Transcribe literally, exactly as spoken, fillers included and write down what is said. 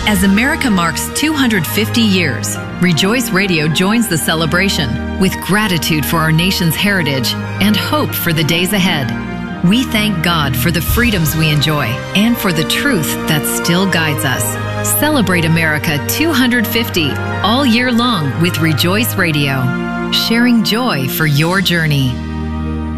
As America marks two hundred fifty years, Rejoice Radio joins the celebration with gratitude for our nation's heritage and hope for the days ahead. We thank God for the freedoms we enjoy and for the truth that still guides us. Celebrate America two hundred fifty all year long with Rejoice Radio, sharing joy for your journey.